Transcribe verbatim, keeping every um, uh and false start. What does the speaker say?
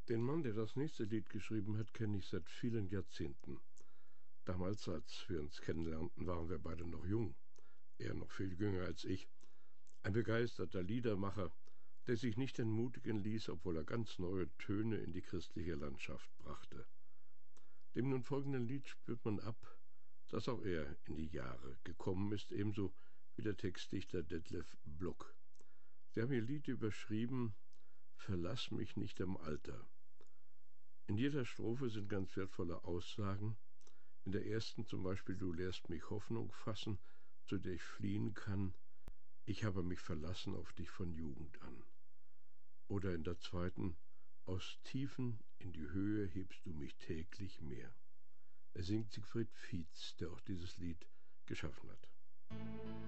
Den Mann, der das nächste Lied geschrieben hat, kenne ich seit vielen Jahrzehnten. Damals, als wir uns kennenlernten, waren wir beide noch jung. Er noch viel jünger als ich. Ein begeisterter Liedermacher, der sich nicht entmutigen ließ, obwohl er ganz neue Töne in die christliche Landschaft brachte. Dem nun folgenden Lied spürt man ab, dass auch er in die Jahre gekommen ist, ebenso wie der Textdichter Detlef Bluck. Sie haben ihr Lied überschrieben »Verlass mich nicht im Alter«. In jeder Strophe sind ganz wertvolle Aussagen. In der ersten zum Beispiel »Du lehrst mich Hoffnung fassen, zu der ich fliehen kann. Ich habe mich verlassen auf dich von Jugend an.« Oder in der zweiten »Aus Tiefen in die Höhe hebst du mich täglich mehr«. Er singt Siegfried Fietz, der auch dieses Lied geschaffen hat.